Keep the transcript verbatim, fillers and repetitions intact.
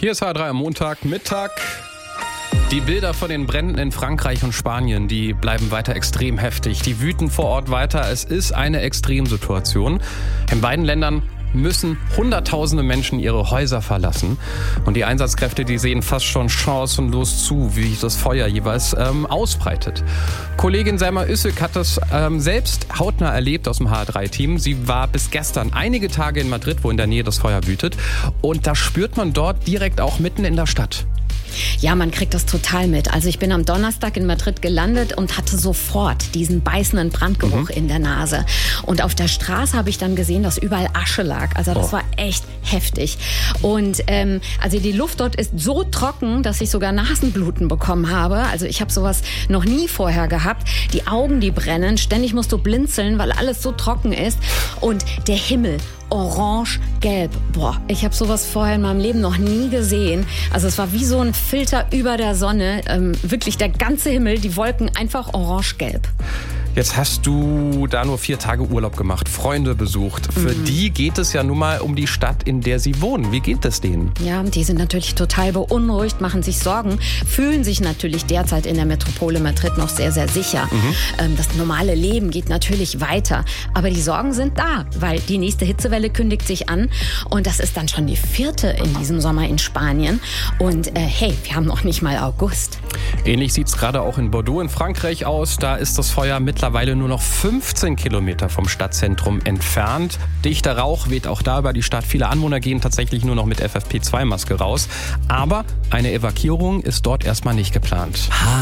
Hier ist H drei am Montag, Mittag. Die Bilder von den Bränden in Frankreich und Spanien, die bleiben weiter extrem heftig. Die wüten vor Ort weiter. Es ist eine Extremsituation. In beiden Ländern müssen Hunderttausende Menschen ihre Häuser verlassen. Und die Einsatzkräfte, die sehen fast schon chancenlos zu, wie sich das Feuer jeweils ähm, ausbreitet. Kollegin Selma Üssig hat das ähm, selbst hautnah erlebt aus dem H drei Team. Sie war bis gestern einige Tage in Madrid, wo in der Nähe das Feuer wütet. Und da spürt man dort direkt auch mitten in der Stadt. Ja, man kriegt das total mit. Also ich bin am Donnerstag in Madrid gelandet und hatte sofort diesen beißenden Brandgeruch mhm. in der Nase. Und auf der Straße habe ich dann gesehen, dass überall Asche lag. Also das oh. war echt heftig. Und ähm, also die Luft dort ist so trocken, dass ich sogar Nasenbluten bekommen habe. Also ich habe sowas noch nie vorher gehabt. Die Augen, die brennen. Ständig musst du blinzeln, weil alles so trocken ist. Und der Himmel orange-gelb. Boah, ich habe sowas vorher in meinem Leben noch nie gesehen. Also es war wie so ein Filter über der Sonne. Ähm, wirklich der ganze Himmel, die Wolken einfach orange-gelb. Jetzt hast du da nur vier Tage Urlaub gemacht, Freunde besucht. Für mhm. die geht es ja nun mal um die Stadt, in der sie wohnen. Wie geht es denen? Ja, die sind natürlich total beunruhigt, machen sich Sorgen, fühlen sich natürlich derzeit in der Metropole Madrid noch sehr, sehr sicher. Mhm. Das normale Leben geht natürlich weiter. Aber die Sorgen sind da, weil die nächste Hitzewelle kündigt sich an. Und das ist dann schon die vierte in diesem Sommer in Spanien. Und äh, hey, wir haben noch nicht mal August. Ähnlich sieht es gerade auch in Bordeaux in Frankreich aus. Da ist das Feuer mittlerweile nur noch fünfzehn Kilometer vom Stadtzentrum entfernt. Dichter Rauch weht auch da über die Stadt. Viele Anwohner gehen tatsächlich nur noch mit F F P zwei Maske raus. Aber eine Evakuierung ist dort erstmal nicht geplant.